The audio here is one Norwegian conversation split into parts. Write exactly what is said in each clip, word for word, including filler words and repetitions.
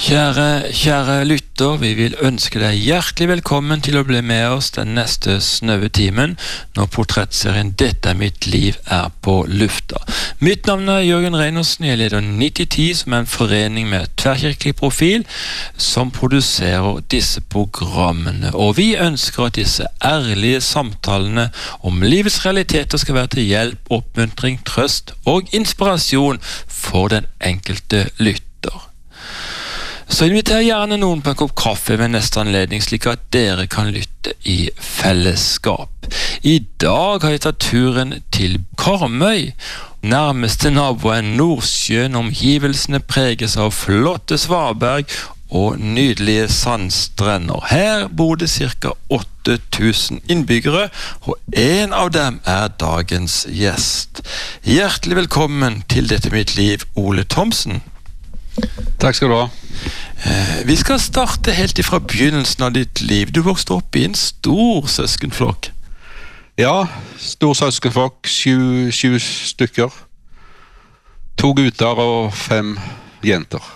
Kjære, kjære lytter, vi vil ønske deg hjertelig velkommen til å bli med oss den neste snøve timen når portrettserien Dette er mitt liv er på lufta. Mitt navn er Jørgen Reinersen, jeg leder nitti ti som er en forening med tverrkirkelig profil som produserer disse programmene. Og vi ønsker at disse ærlige samtalene om livets realiteter skal være til hjelp, oppmuntring, trøst og inspirasjon for den enkelte lytter. Så inviter gjerne noen på en kopp kaffe ved neste anledning, slik at dere kan lytte i fellesskap. I dag har jeg tatt turen til Karmøy. Nærmeste nabo er Nordsjøen, omgivelsene preges av flotte svaberg og nydelige sandstrender. Her bor det ca. åtte tusen innbyggere, og en av dem er dagens gjest. Hjertelig velkommen til Dette mitt liv, Ole Thomsen. Takk skal du ha. Eh, vi skal starte helt ifra begynnelsen av ditt liv. Du vokste opp i en stor søskenflokk. Ja, stor søskenflokk, sju, sju stykker. To gutter og fem jenter.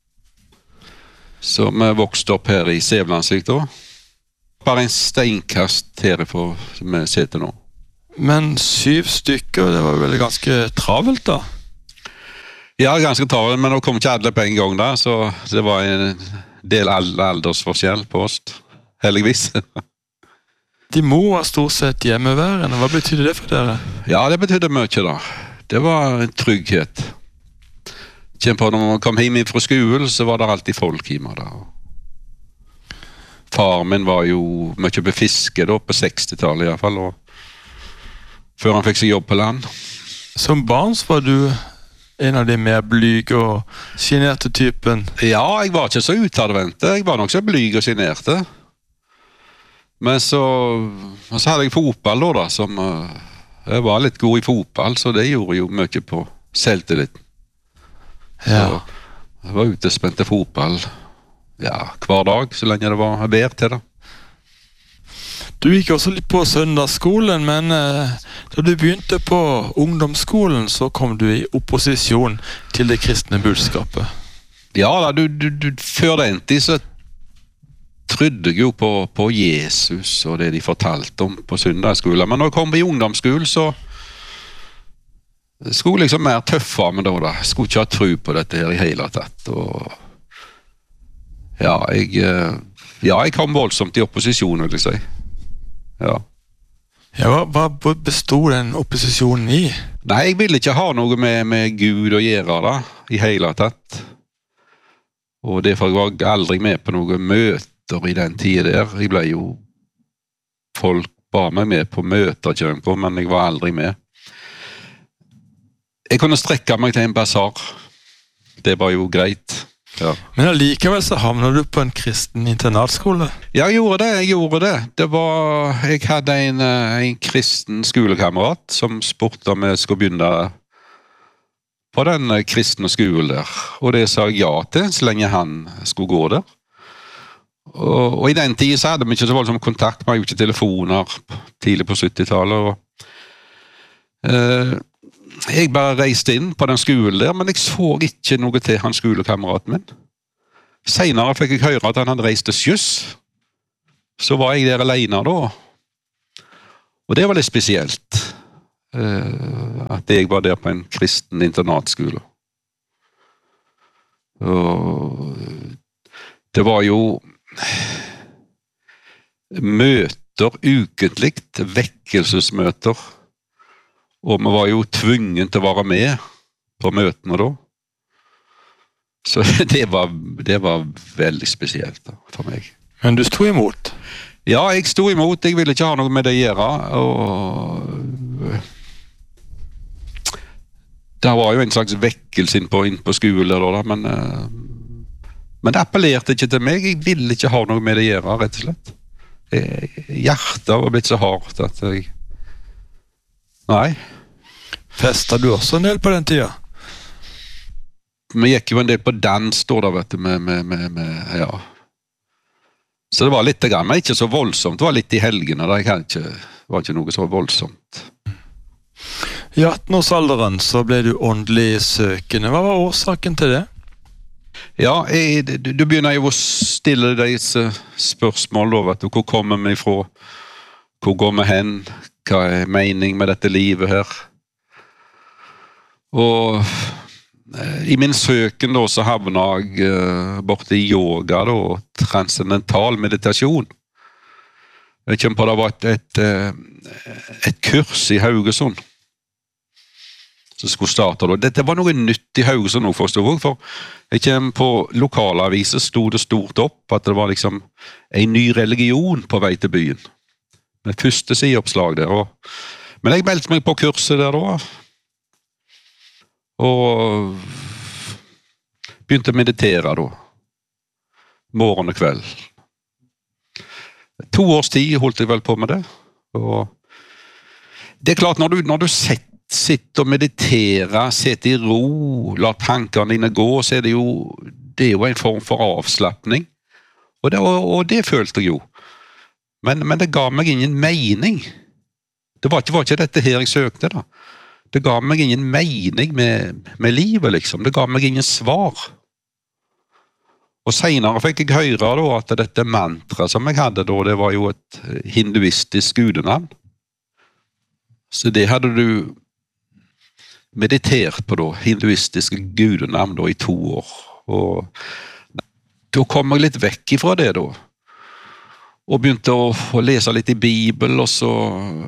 Så vi vokste opp her i Sævlandsvik da. Bare en steinkast herifra som vi sitter nå. Men syv stykker, det var vel ganske travelt da? Ja, ganske travelt, men nå kom ikke alle på en gang da, så det var en del aldersforskjell på oss, heldigvis. De må var stort sett hjemmeværende. Hva betydde det for dere? Ja, det betydde mye da. Det var en trygghet. Kjenn på når man kom hjem fra skolen, så var det alltid folk hjemme da. Far min var jo mye på fiske da, på sekstitallet i hvert fall, og før han fikk seg jobb på land. Som barn så var du en av de mer blyge og generte typen. Ja, jeg var ikke så utadvendte. Jeg var nok så blyg og generte. Men så, så hadde jeg fotball da, da som jeg var litt god i fotball, så det gjorde jo mye på selvtilliten. Ja. Så jeg var ute og spente fotball ja, hver dag, så lenge det var vær til det. Du gikk også litt på søndagsskolen, men eh, da du begynte på ungdomsskolen, så kom du i opposisjon til det kristne budskapet. Ja, da, du, du, du, før den tid så trodde jeg jo på, på Jesus og det de fortalte om på søndagsskolen. Men når jeg kom i ungdomsskolen, så skulle jeg liksom mer tøffere med det da. Jeg skulle ikke ha tro på dette her i hele tatt. Og ja, jeg, ja, jeg kom voldsomt i opposisjon, vil jeg si. Ja. Ja, hva, hva bestod den opposisjonen i? Nei, jeg ville ikke ha noe med, med Gud å gjøre da, i hele tatt. Og derfor var jeg aldri med på noen møter i den tiden der. Jeg ble jo, folk ba meg med på møter, kjøring på, men jeg var aldri med. Jeg kunne strekke meg til en basar. Det var jo greit. Ja. Men allikevel så havner du på en kristen internatskole. Ja, jeg gjorde det, jeg gjorde det. Det var, jeg hadde en, en kristen skolekamerat som spurte om jeg skulle begynne på den kristne skolen der. Og det sa jeg ja til, så lenge han skulle gå der. Og, og i den tiden så hadde vi ikke så voldsom kontakt, vi hadde jo ikke telefoner tidlig på syttitallet. Og, eh, jeg bare reiste inn på den skolen der, men jeg så ikke noe til hans skolekameraten min. Senere fikk jeg høre at han hadde reist til sjøs. Så var jeg der alene da. Og det var litt spesielt. Uh, at jeg var der på en kristen internatskole. Og det var jo møter ukentligt, vekkelsesmøter. Og vi var jo tvungen til å være med på møtene da. Så det var, det var veldig spesielt da, for meg. Men du sto imot? Ja, jeg sto imot. Jeg ville ikke ha noe med det å gjøre. Og det var jo en slags vekkelse inn på, inn på skolen da, men, men det appellerte ikke til meg. Jeg ville ikke ha noe med det å gjøre, rett og slett. Hjertet var blitt så hardt at jeg nei. Festet du også en del på den tida? Vi gikk jo en del på dans, står der, vet du, med, med, med, med ja. Så det var litt grann, men ikke så voldsomt. Det var litt i helgene, det var ikke noe så voldsomt. I atten-årsalderen så ble du åndelig søkende. Hva var årsaken til det? Ja, jeg, du, du begynner jo å stille disse spørsmål da, vet du, hvor kommer vi fra, hvor går vi hen, hva er mening med dette livet her? Og eh, i min søken da, så havner jeg eh, borte i yoga da, transcendental meditasjon. Jeg kommer på det var et, et, et kurs i Haugesund som skulle starte da. Dette var noe nytt i Haugesund nå, forstår jeg, for jeg kommer på lokalaviser, stod det stort opp at det var liksom en ny religion på vei til byen. Med første sideoppslag der. Og, men jeg meldte meg på kurset der da, og begynte å meditere da, morgen og kveld. To års tid holdt jeg vel på med det, og det er klart når du, når du sitter, sitter og mediterer, sitter i ro, lar tankene dine gå, så er det jo, det er jo en form for avslappning, og det, og, og det følte jeg jo, men, men det ga meg ingen mening. Det var ikke, var ikke dette her jeg søkte da. Det ga meg ingen mening med, med livet liksom, det ga meg ingen svar. Og senere fikk jeg høre da, at dette mantra som jeg hadde da, det var jo et hinduistisk gudenavn. Så det hadde du meditert på da, hinduistiske gudenavn da, i to år. Og da kom jeg litt vekk ifra det da. Og begynte å, å lese litt i Bibelen, og så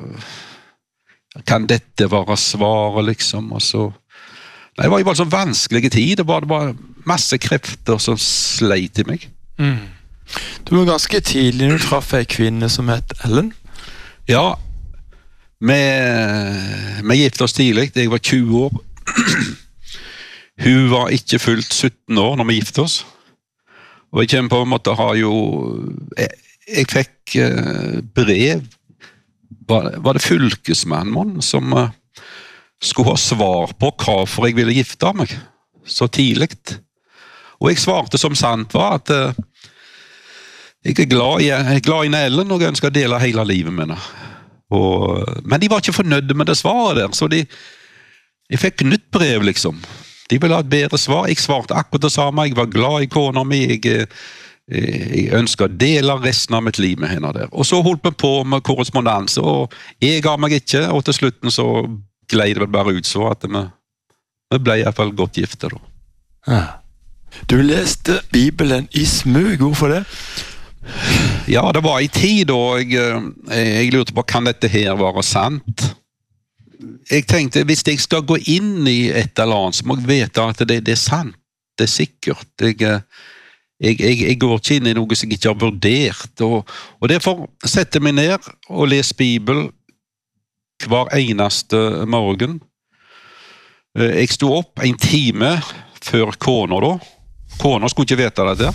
kan dette være svaret liksom, og så Nei, det var jo bare så vanskelige tid, det var, det var masse krefter som sleit i meg. Mm. Du var ganske tidlig når du traff en kvinne som het Ellen. Ja, vi, vi gifte oss tidlig, jeg var tjue år. Hun var ikke fullt sytten år når vi gifte oss. Og jeg kommer på en måte å ha jo... Jeg, jeg fikk brev, var, var det fylkesmannen som... skulle ha svar på hvorfor jeg ville gifte meg så tidligt. Og jeg svarte som sant var at uh, jeg er glad i, jeg er glad i Ellen og jeg ønsker å dele hele livet med henne. Og, men de var ikke fornøyde med det svaret der, så de, jeg fikk nytt brev liksom. De ville ha et bedre svar. Jeg svarte akkurat det samme, jeg var glad i kona mi, jeg, jeg ønsker å dele resten av mitt liv med henne der. Og så holdt vi på med korrespondanse, og jeg ga meg ikke, og til slutten så gled det vel bare ut så at vi, vi ble i hvert fall godt gifte da. Ja. Du leste Bibelen i smug, hvorfor det? Ja, det var i tid da jeg, jeg lurte på, kan dette her være sant? Jeg tenkte, hvis jeg skal gå inn i et eller annet, så må jeg vite at det, det er sant, det er sikkert. Jeg, jeg, jeg, jeg går ikke inn i noe som jeg ikke har vurdert, og, og derfor setter jeg meg ned og leser Bibelen hver eneste morgen. Jeg stod opp en time før kona da. Kona skulle ikke vite dette.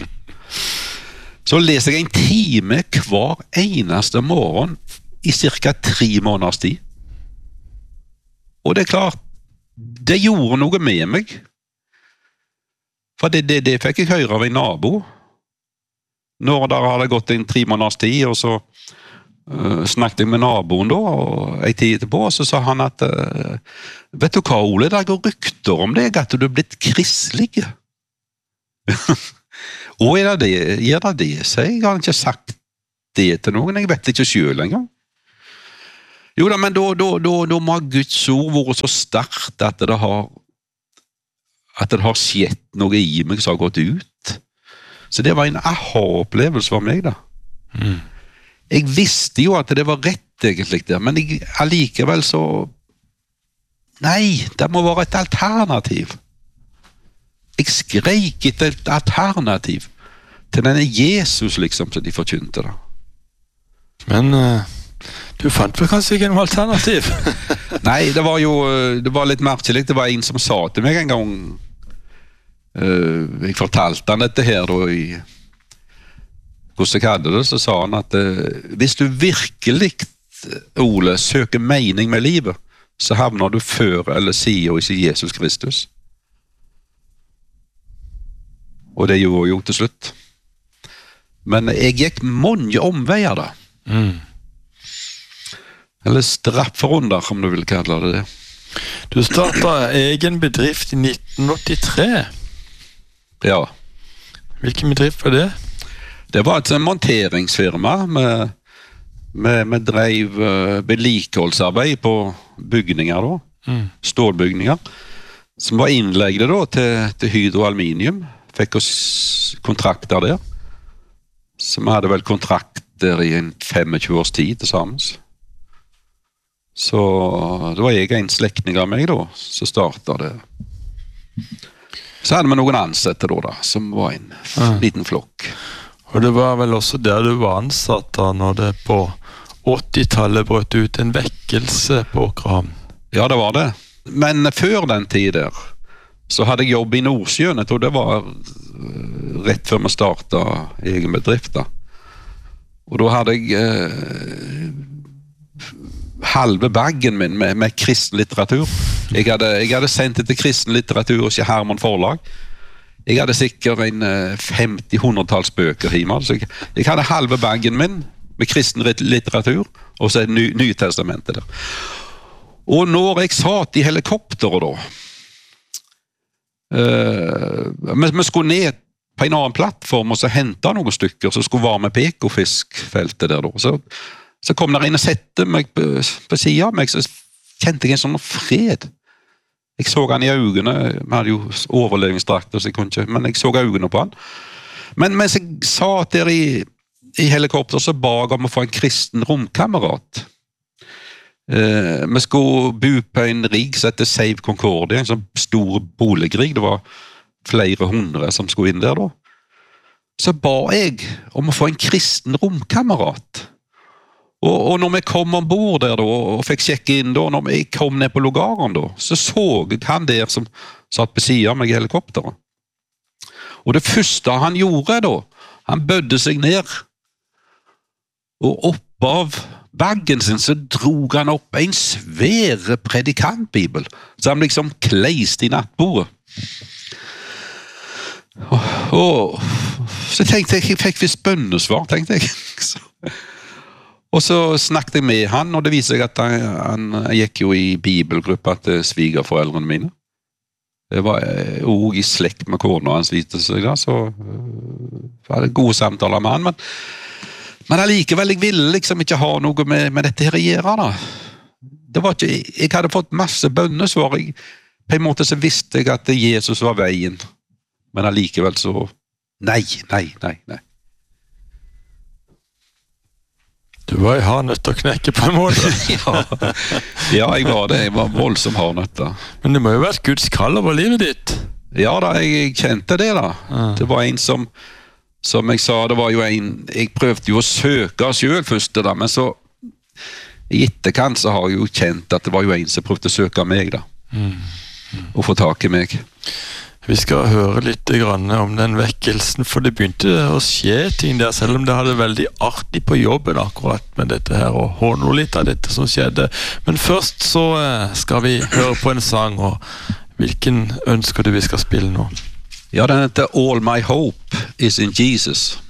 Så leser jeg en time hver eneste morgen i cirka tre måneders tid. Og det er klart, det gjorde noe med meg. For det, det, det fikk jeg høre av en nabo. Når der hadde gått en tre måneders tid, og så Uh, snakket jeg med naboen da, og en tid etterpå, så sa han at uh, vet du hva, Ole, det går rykter om deg, at du er blitt kristelig. Og er det det? Gjør det det? Så jeg har ikke sagt det til noen, jeg vet ikke selv engang. Jo da, men da, da, da, da må Guds ord være så sterkt at det har at det har skjedd noe i meg som har gått ut. Så det var en aha-opplevelse for meg da. Mm. Jeg visste jo at det var rett egentlig der, men jeg, allikevel så... Nei, det må være et alternativ. Jeg skrek etter et alternativ til denne Jesus liksom, som de forkynte da. Men uh, du fant vel kanskje ikke noe alternativ? Nei, det var jo det var litt merkelig. Det var en som sa til meg en gang, uh, jeg fortalte han dette her da i... hvordan jeg hadde det, så sa han at eh, hvis du virkelig, Ole, søker mening med livet, så havner du før eller siden i Jesus Kristus. Og det gjorde jo til slutt. Men jeg gikk mange omveier da. Mm. Eller strafferunder, om du vil kalle det det. Du startet egen bedrift i nitten åttitre. Ja. Hvilken bedrift var det? Det var et monteringsfirma. Med, med, med drev vedlikeholdsarbeid på bygninger da. Mm. Stålbygninger. Som var innlegget da til, til Hydro Aluminium. Fikk oss kontrakter der. Som hadde vel kontrakter i en tjuefem års tid til sammen. Så det var jeg en slektning av meg da, så startet det. Så hadde vi noen ansatte da, da som var en ja. liten flokk. Og det var vel også der du var ansatt da, når det på åttitallet brøt ut en vekkelse på Åkrehamn? Ja, det var det. Men før den tid der, så hadde jeg jobb i Nordsjøen. Jeg tror det var rett før vi startet egen bedrift da. Og da hadde jeg eh, halve bagen min med, med kristen litteratur. Jeg hadde, jeg hadde sendt det til kristen litteratur og ikke Herman Forlag. Jeg hadde sikkert en femti hundretalls bøker hjemme. Så jeg, jeg hadde halve bagen min med kristen litteratur, og så er det ny, Nytestamentet der. Og når jeg satt i helikopteret da, Uh, vi, vi skulle ned på en annen plattform og så hente noen stykker som skulle være med på Ekofiskfeltet der da. Så, så kom der inn og sette meg på, på siden av meg, så kjente jeg en sånn fred. Jeg så han i øynene, vi hadde jo overlevingsdrakter, så jeg kunne ikke, men jeg så øynene på han. Men mens jeg satt der i, i helikopter, så ba jeg om å få en kristen romkamerat. Uh, vi skulle bo på en rigg som heter Save Concordia, en sånn stor boligrigg. Det var flere hundre som skulle inn der da. Så ba jeg om å få en kristen romkamerat. Og, og når vi kom ombord der da, og fikk sjekke inn da, når vi kom ned på lugaren da, så så jeg han der som satt på siden av meg i helikopteret. Og det første han gjorde da, han bødde seg ned, og opp av baggen sin så drog han opp en svære predikantbibel, så han liksom kleist i nattbordet. Og, og så tenkte jeg, jeg fikk visst bønnesvar, tenkte jeg. Så, og så snakket jeg med han, og det viser seg at han, han gikk jo i bibelgruppa til svigerforeldrene mine. Det var også i slekt med kona hans, viste seg da, så jeg hadde gode samtaler med han, men Men allikevel, jeg ville liksom ikke ha noe med, med dette her å gjøre da. Det var ikke, jeg hadde fått masse bønnesvar. Jeg, på en måte så visste jeg at Jesus var veien. Men allikevel så, nei, nei, nei, nei. Du var i hardnøtt å knekke på en måte. ja. ja, jeg var det. Jeg var voldsom hardnøtt da. Men det må jo være Guds kall over livet ditt. Ja da, jeg, jeg kjente det da. Ah. Det var en som... Som jeg sa, det var jo en, jeg prøvde jo å søke selv først da, men så i etterkant så har jeg jo kjent at det var jo en som prøvde å søke meg da, mm. Mm. og få tak i meg. Vi skal høre litt grann om den vekkelsen, for det begynte å skje ting der, selv om det hadde veldig artig på jobben akkurat med dette her, og håndle litt av dette som skjedde. Men først så skal vi høre på en sang, og hvilken ønsker du vi skal spille nå? Ja, den heter All My Hope is in Jesus.